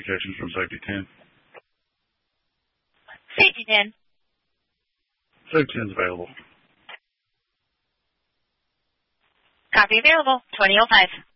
communications from Safety 10. Safety 10. Safety 10's available. Copy available. 2005.